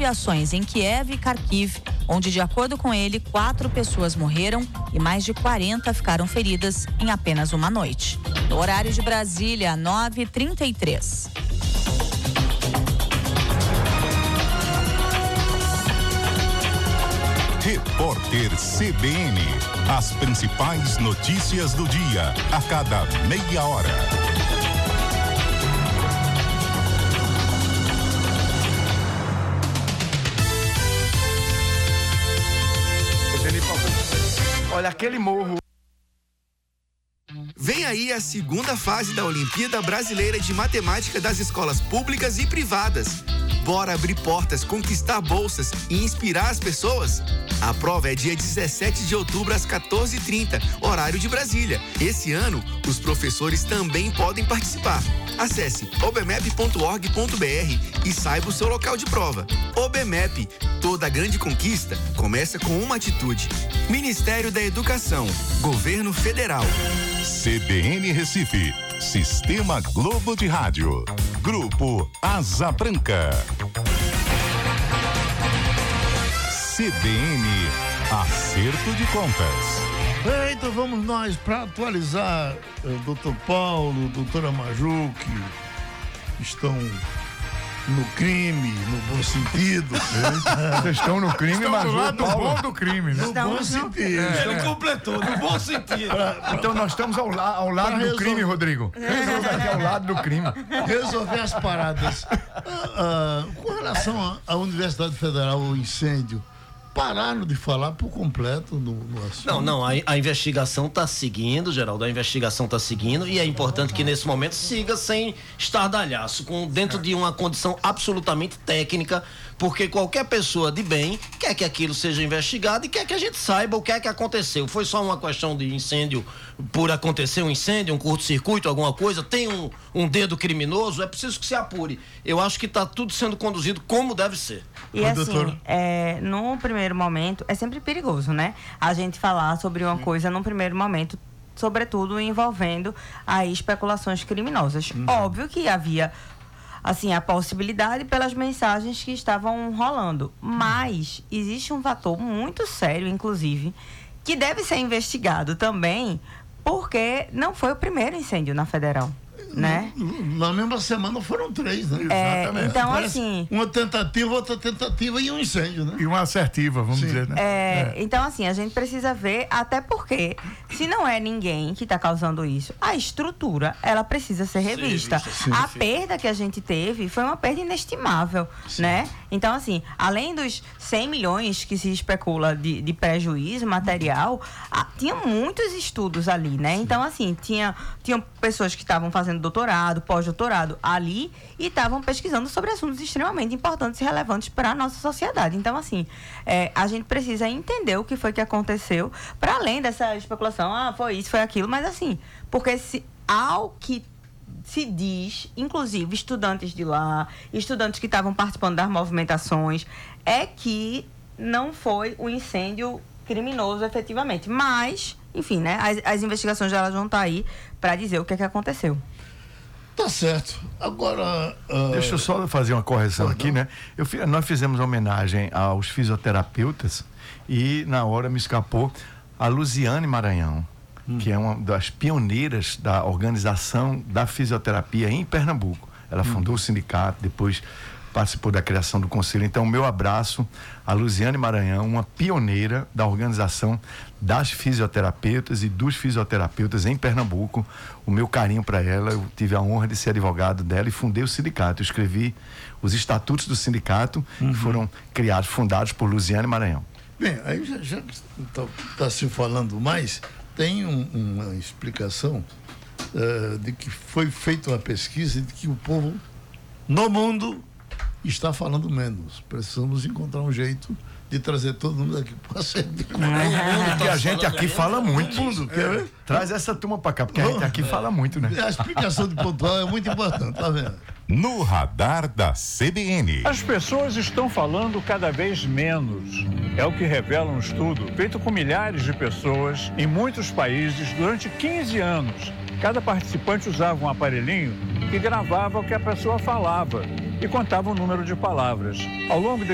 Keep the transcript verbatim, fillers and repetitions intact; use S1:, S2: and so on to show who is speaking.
S1: ações em Kiev e Kharkiv, onde, de acordo com ele, quatro pessoas morreram e mais de quarenta ficaram feridas em apenas uma noite. No horário de Brasília, nove e trinta e três.
S2: Repórter C B N. As principais notícias do dia, a cada meia hora.
S3: Olha, aquele morro.
S4: Vem aí a segunda fase da Olimpíada Brasileira de Matemática das escolas públicas e privadas. Bora abrir portas, conquistar bolsas e inspirar as pessoas? A prova é dia dezessete de outubro às quatorze e trinta, horário de Brasília. Esse ano, os professores também podem participar. Acesse obmep ponto org ponto br e saiba o seu local de prova. OBMEP, toda grande conquista começa com uma atitude. Ministério da Educação, Governo Federal.
S2: C B N Recife, Sistema Globo de Rádio, Grupo Asa Branca. C B N, acerto de contas.
S5: Então vamos nós para atualizar o doutor Paulo, doutora Maju, que estão no crime, no bom sentido.
S3: Vocês estão no crime,
S6: Estão
S3: Maju,
S6: do lado
S3: Paulo.
S6: bom do crime, né?
S5: No bom sentido.
S3: É.
S7: Ele completou, no bom sentido.
S5: Pra,
S3: Então nós estamos ao, la- ao lado
S5: Pra
S3: do
S5: resolver.
S3: crime, Rodrigo. Estamos aqui ao lado do crime.
S5: resolver as paradas. Ah, ah, com relação à- à Universidade Federal, o incêndio, pararam de falar por completo no, no assunto.
S7: Não, não, a, a investigação está seguindo, Geraldo, a investigação está seguindo e é importante que nesse momento siga sem estardalhaço, com, dentro de uma condição absolutamente técnica, porque qualquer pessoa de bem quer que aquilo seja investigado e quer que a gente saiba o que é que aconteceu. Foi só uma questão de incêndio por acontecer um incêndio, um curto-circuito, alguma coisa, tem um, um dedo criminoso, é preciso que se apure. Eu acho que está tudo sendo conduzido como deve ser.
S8: E
S5: Oi,
S8: assim,
S5: doutora.
S8: é, no primeiro momento, é sempre perigoso, né? A gente falar sobre uma coisa num primeiro momento, sobretudo envolvendo aí especulações criminosas. Óbvio que havia, assim, a possibilidade pelas mensagens que estavam rolando. Mas existe um fator muito sério, inclusive, que deve ser investigado também, porque não foi o primeiro incêndio na Federal, né?
S5: Na mesma semana foram três, né?
S8: É, então,
S5: Parece
S8: assim...
S5: Uma tentativa, outra tentativa e um incêndio, né?
S6: E uma assertiva, vamos
S5: Sim.
S6: dizer, né?
S8: É, então assim, a gente precisa ver, até porque se não é ninguém que está causando isso, a estrutura, ela precisa ser revista.
S7: revista,
S8: a perda que a gente teve foi uma perda inestimável, né? Então assim, além dos cem milhões que se especula de, de prejuízo material, ah, tinha muitos estudos ali, né? Então assim, tinha, tinham pessoas que estavam fazendo doutorado, pós-doutorado ali e estavam pesquisando sobre assuntos extremamente importantes e relevantes para a nossa sociedade. Então, assim, é, a gente precisa entender o que foi que aconteceu, para além dessa especulação, ah, foi isso, foi aquilo, mas assim, porque se, ao que se diz, inclusive estudantes de lá, estudantes que estavam participando das movimentações, é que não foi um incêndio criminoso efetivamente, mas, enfim, né, as, as investigações já elas vão estar aí para dizer o que é que aconteceu.
S5: Tá certo. Agora... ah,
S3: Deixa eu só fazer uma correção aqui, né? Eu, fi- nós fizemos homenagem aos fisioterapeutas e na hora me escapou a Luziane Maranhão, que é uma das pioneiras da organização da fisioterapia em Pernambuco. Ela fundou o sindicato, depois participou da criação do conselho. Então, meu abraço a Luziane Maranhão, uma pioneira da organização das fisioterapeutas e dos fisioterapeutas em Pernambuco. O meu carinho para ela, eu tive a honra de ser advogado dela e fundei o sindicato. Eu escrevi os estatutos do sindicato, que foram criados, fundados por Luziane Maranhão.
S5: Bem, aí já, já está se falando mais, tem um- uma explicação eh, de que foi feita uma pesquisa de que o povo no mundo está falando menos. Precisamos encontrar um jeito de trazer todo mundo aqui para ser de
S3: Porque a gente aqui fala muito.
S5: mundo, quer ver?
S3: Traz essa turma pra cá, porque a gente aqui fala muito, né?
S5: A explicação de pontual é muito importante, tá vendo?
S2: No radar da C B N.
S9: As pessoas estão falando cada vez menos. É o que revela um estudo feito com milhares de pessoas em muitos países durante quinze anos. Cada participante usava um aparelhinho que gravava o que a pessoa falava e contava o número de palavras. Ao longo de